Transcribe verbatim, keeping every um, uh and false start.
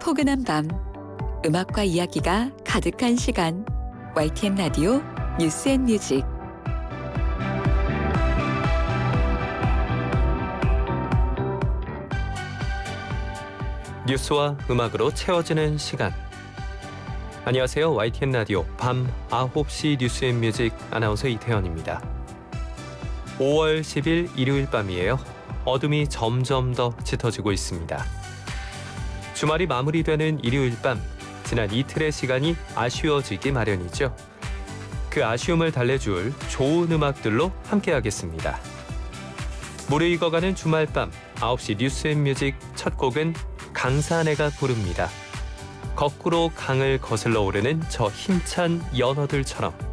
포근한 밤, 음악과 이야기가 가득한 시간. 와이티엔 라디오 뉴스앤뮤직. 뉴스와 음악으로 채워지는 시간. 안녕하세요. 와이티엔 라디오 밤 아홉 시 뉴스앤뮤직 아나운서 이태현입니다. 오월 십일 일요일 밤이에요. 어둠이 점점 더 짙어지고 있습니다. 주말이 마무리되는 일요일 밤, 지난 이틀의 시간이 아쉬워지기 마련이죠. 그 아쉬움을 달래줄 좋은 음악들로 함께하겠습니다. 무르익어가는 주말 밤 아홉 시 뉴스앤뮤직 첫 곡은 강산해가 부릅니다. 거꾸로 강을 거슬러 오르는 저 힘찬 연어들처럼.